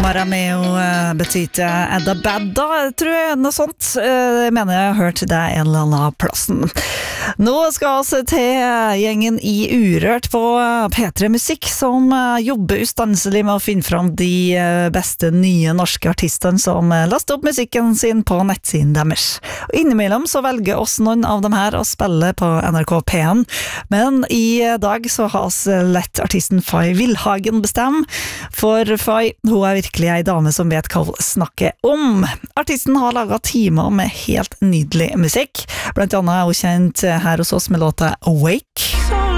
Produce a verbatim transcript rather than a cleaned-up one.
Marameo betyter Edda Badda, tror jeg, noe sånt. Jeg mener jeg har hørt det en eller annen plassen. Nå skal vi til gjengen i Urørt på P tre Musikk, som jobber ustanselig med å finne fram de beste nye norske artistene som laster opp musikken sin på nettsiden deres. Og innimellom så velger oss noen av dem her å spille på N R K P en, men i dag så har vi lett artisten Fay Wilhagen bestemme, for Fay, hun er virkelig en dame som vet hva hun snakker om. Artisten har laget timer med helt nydelig musikk. Blant annet er hun kjent her hos oss med låta Awake.